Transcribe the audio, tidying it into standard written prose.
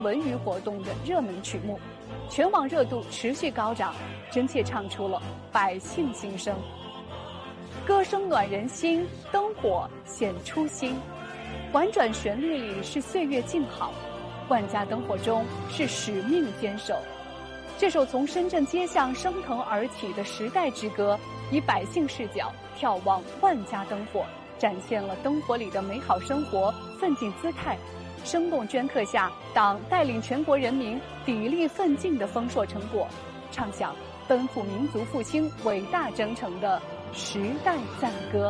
文娱活动的热门曲目，全网热度持续高涨，真切唱出了百姓心声。歌声暖人心，灯火显初心。婉转旋律里是岁月静好，万家灯火中是使命坚守。这首从深圳街巷升腾而起的时代之歌，以百姓视角眺望万家灯火，展现了灯火里的美好生活奋进姿态，生动镌刻下党带领全国人民砥砺奋进的丰硕成果，唱响奔赴民族复兴伟大征程的时代赞歌。